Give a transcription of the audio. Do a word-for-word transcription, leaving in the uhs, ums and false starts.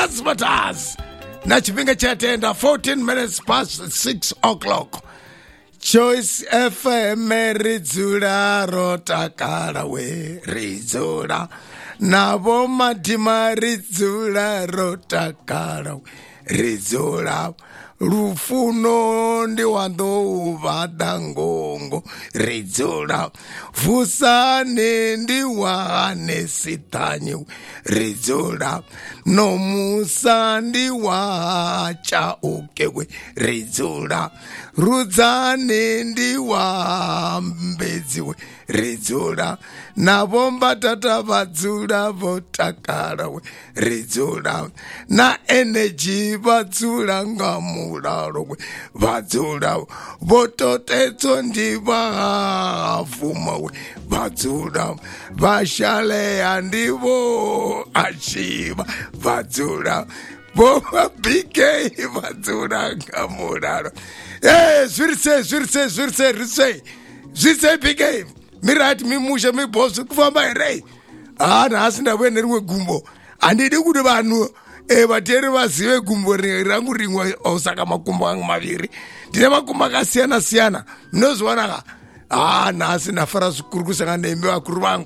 Razzmatazz na chipinga chatenda fourteen minutes past six o'clock. Choice F M ridzula rotakala we ridzula navo madima ridzula rotakala we ridzula lufuno ndi wando vadangongo ridzula vusane ndi wane sitanyi ridzula nomusa ndi wacha ukewe ridzula rudzane ndi wambedziwe ridzula navo mbatata vadzula votakala we ridzula na energy vadzula nga mulalo we vadzula vototetso ndi vavuma we vadzula vashaleya ndivo achiva vadzula vova B K vadzula nga mulalo. Eh, zvirise zvirise zvirise zvirise zvirise B K mirati mimusha mibosi kufamba here. Ah, nhasi ndave nerimwe gumbo handidi kuti vanhu eh vateri vazive gumbo rangu rimwe osaka makumbo angu maviri ndine makumbo akasiyana siyana. Mnozwana ah nhasi ndafara zvikuru kusangana nemi vakuru vangu